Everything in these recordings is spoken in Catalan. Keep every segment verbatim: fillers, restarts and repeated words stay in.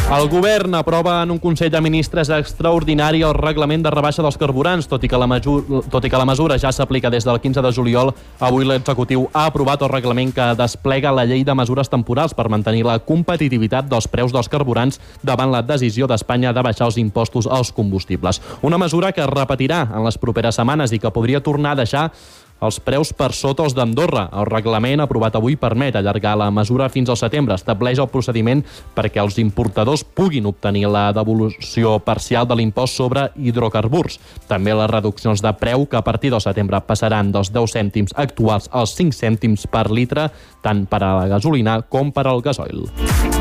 El govern aprova en un Consell de Ministres extraordinari el reglament de rebaixa dels carburants, tot i que la, mesura, tot i que la mesura ja s'aplica des del quinze de juliol. Avui l'executiu ha aprovat el reglament que desplega la llei de mesures temporals per mantenir la competitivitat dels preus dels carburants davant la decisió d'Espanya de baixar els impostos als combustibles. Una mesura que es repetirà en les properes setmanes i que podria tornar a deixar els preus per sota els d'Andorra. El reglament aprovat avui permet allargar la mesura fins al setembre. Estableix el procediment perquè els importadors puguin obtenir la devolució parcial de l'impost sobre hidrocarburs. També les reduccions de preu, que a partir del setembre passaran dels deu cèntims actuals als cinc cèntims per litre, tant per a la gasolina com per al gasoil.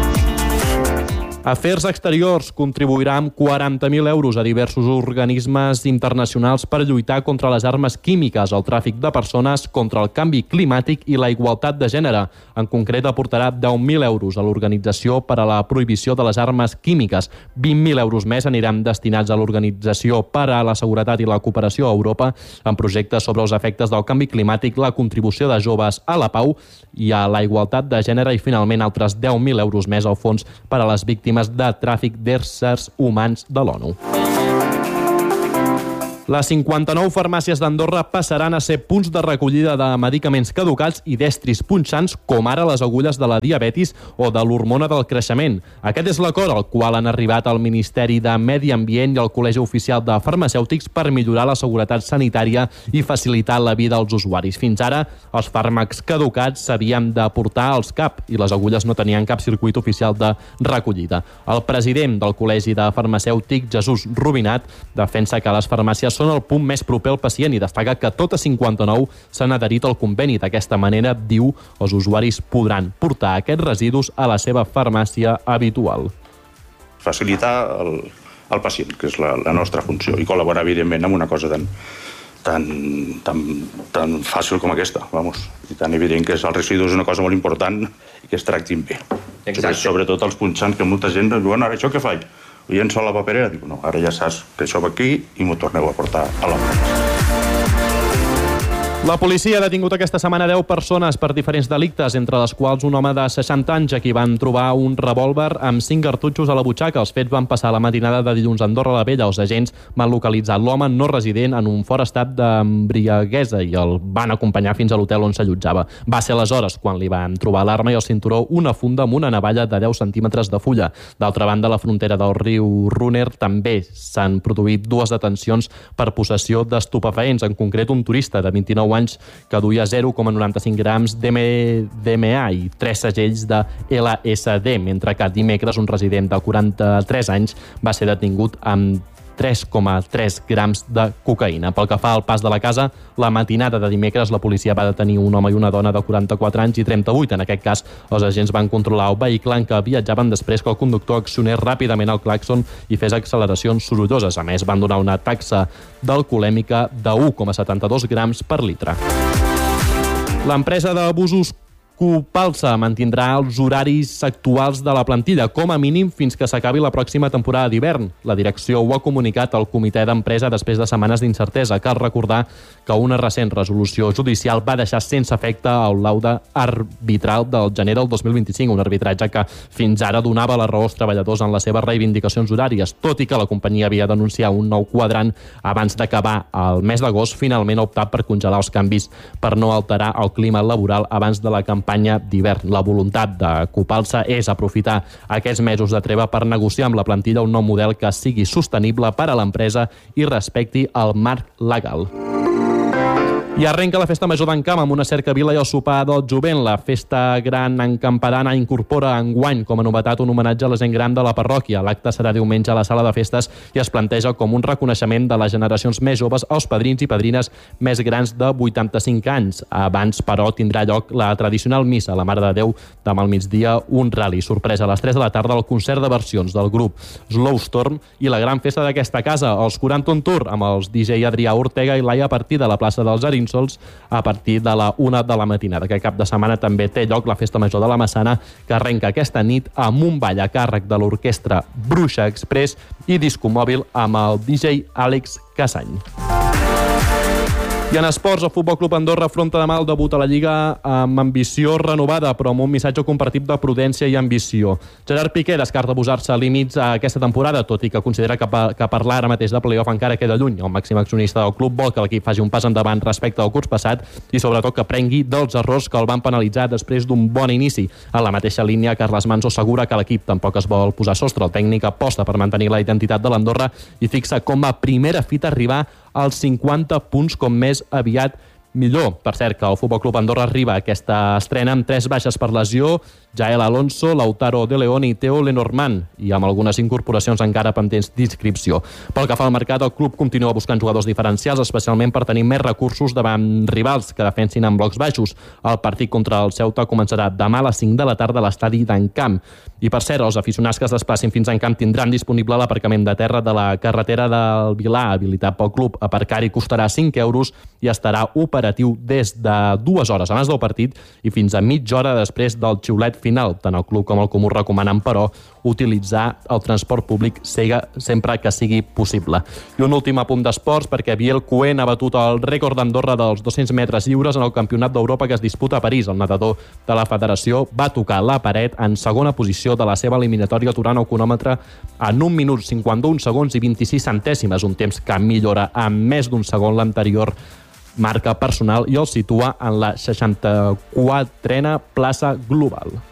Afers Exteriors contribuirà amb quaranta mil euros a diversos organismes internacionals per lluitar contra les armes químiques, el tràfic de persones, contra el canvi climàtic i la igualtat de gènere. En concret, aportarà deu mil euros a l'Organització per a la Prohibició de les Armes Químiques. vint mil euros més aniran destinats a l'Organització per a la Seguretat i la Cooperació a Europa en projectes sobre els efectes del canvi climàtic, la contribució de joves a la pau i a la igualtat de gènere, i finalment altres deu mil euros més al fons per a les víctimes de tràfic d'éssers humans de l'ONU. Les cinquanta-nou farmàcies d'Andorra passaran a ser punts de recollida de medicaments caducats i d'estris punxants, com ara les agulles de la diabetis o de l'hormona del creixement. Aquest és l'acord al qual han arribat el Ministeri de Medi Ambient i el Col·legi Oficial de Farmacèutics per millorar la seguretat sanitària i facilitar la vida als usuaris. Fins ara, els fàrmacs caducats s'havien de portar als C A P i les agulles no tenien cap circuit oficial de recollida. El president del Col·legi de Farmacèutics, Jesús Rubinat, defensa que les farmàcies són el punt més proper al pacient i destaca que totes cinquanta-nou s'han adherit al conveni. D'aquesta manera, diu, els usuaris podran portar aquests residus a la seva farmàcia habitual. Facilitar el, el pacient, que és la, la nostra funció, i col·laborar, evidentment, amb una cosa tan, tan, tan, tan fàcil com aquesta, vamos. I tan evident que és el residu és una cosa molt important i que es tractin bé. Exacte. Sobretot els punxants, que molta gent diu, bueno, ara això què faig? I llenço la paperera, dic, no, ara ja saps que això va aquí i m'ho torneu a portar a l'empresa. La policia ha detingut aquesta setmana deu persones per diferents delictes, entre les quals un home de seixanta anys a qui van trobar un revòlver amb cinc cartutxos a la butxaca. Els fets van passar la matinada de dilluns a Andorra la Vella. Els agents van localitzar l'home no resident en un fort estat d'embriaguesa i el van acompanyar fins a l'hotel on s'allotjava. Va ser aleshores quan li van trobar l'arma i al cinturó una funda amb una navalla de deu centímetres de fulla. D'altra banda, a la frontera del riu Runner també s'han produït dues detencions per possessió d'estupefaents, en concret un turista de vint-i-nou anys que duia zero coma noranta-cinc grams d'M D M A i tres segells de L S D, mentre que dimecres un resident de quaranta-tres anys va ser detingut amb tres coma tres grams de cocaïna. Pel que fa al pas de la casa, la matinada de dimecres la policia va detenir un home i una dona de quaranta-quatre anys i trenta-vuit. En aquest cas, els agents van controlar el vehicle en què viatjaven després que el conductor accionés ràpidament el clàxon i fes acceleracions sorolloses. A més, van donar una taxa d'alcoholèmica de u coma setanta-dos grams per litre. L'empresa d'abusos Copalsa mantindrà els horaris actuals de la plantilla, com a mínim fins que s'acabi la pròxima temporada d'hivern. La direcció ho ha comunicat al comitè d'empresa després de setmanes d'incertesa. Cal recordar que una recent resolució judicial va deixar sense efecte el laude arbitral del gener del dos mil vint-i-cinc, un arbitratge que fins ara donava la raó als treballadors en les seves reivindicacions horàries. Tot i que la companyia havia d'anunciar un nou quadrant abans d'acabar el mes d'agost, finalment ha optat per congelar els canvis per no alterar el clima laboral abans de la campanya d'hivern. La voluntat de Copalsa és aprofitar aquests mesos de treva per negociar amb la plantilla un nou model que sigui sostenible per a l'empresa i respecti el marc legal. I arrenca la Festa Major d'Encamp amb una cercavila i el sopar del jovent. La Festa Gran Encampadana incorpora enguany com a novetat un homenatge a la gent gran de la parròquia. L'acte serà diumenge a la sala de festes i es planteja com un reconeixement de les generacions més joves als padrins i padrines més grans de vuitanta-cinc anys. Abans, però, tindrà lloc la tradicional missa a la Mare de Déu, demà al migdia un rally sorpresa a les tres de la tarda, el concert de versions del grup Slowstorm i la gran festa d'aquesta casa, els quaranta on Tour, amb els D J Adrià Ortega i Laia a partir de la plaça dels Arins Sols a partir de la una de la matinada. Aquest cap de setmana també té lloc la Festa Major de la Massana, que arrenca aquesta nit amb un ball a càrrec de l'orquestra Bruixa Express i disco mòbil amb el D J Àlex Casany. I en esports, el Futbol Club Andorra afronta demà el debut a la Lliga amb ambició renovada, però amb un missatge compartit de prudència i ambició. Gerard Piqué descarta posar-se límits a aquesta temporada, tot i que considera que, pa, que parlar ara mateix de playoff encara queda lluny. El màxim accionista del club vol que l'equip faci un pas endavant respecte al curs passat i sobretot que prengui dels errors que el van penalitzar després d'un bon inici. En la mateixa línia, Carles Manso assegura que l'equip tampoc es vol posar sostre. El tècnic aposta per mantenir la identitat de l'Andorra i fixa com a primera fita arribar als cinquanta punts com més aviat millor. Per cert, que el Futbol Club Andorra arriba a aquesta estrena amb tres baixes per lesió, Jael Alonso, Lautaro de León i Theo Lenormand, i amb algunes incorporacions encara pendents d'inscripció. Pel que fa al mercat, el club continua buscant jugadors diferencials, especialment per tenir més recursos davant rivals que defensin en blocs baixos. El partit contra el Ceuta començarà demà a les cinc de la tarda a l'estadi d'Encamp. I per cert, els aficionats que es desplacin fins a Encamp tindran disponible l'aparcament de terra de la carretera del Vilar, habilitat pel club. Aparcar-hi costarà cinc euros i estarà operatiu des de dues hores abans del partit i fins a mitja hora després del xiulet final. Tant el club com el Comú recomanen, però, utilitzar el transport públic sempre que sigui possible. I un últim apunt d'esports, perquè Biel Cohen ha batut el rècord d'Andorra dels dos-cents metres lliures en el Campionat d'Europa que es disputa a París. El nedador de la federació va tocar la paret en segona posició de la seva eliminatòria aturant el cronòmetre en un minut cinquanta-un segons i vint-i-sis centèsimes, un temps que millora en més d'un segon l'anterior marca personal i el situa en la seixanta-quatrena plaça global.